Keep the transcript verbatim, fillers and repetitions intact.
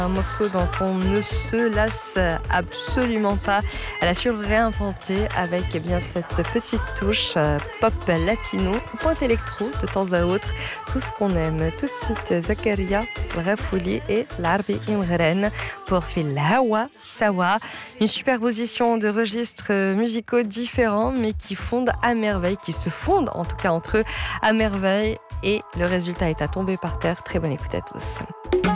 Un morceau dont on ne se lasse absolument pas. Elle a su réinventer avec eh bien, cette petite touche euh, pop latino, pointe électro de temps à autre, tout ce qu'on aime. Tout de suite, Zakaria Rafouli et Larbi Imren pour Fil Hawa Sawa. Une superposition de registres musicaux différents mais qui fondent à merveille, qui se fondent en tout cas entre eux à merveille. Et le résultat est à tomber par terre. Très bonne écoute à tous.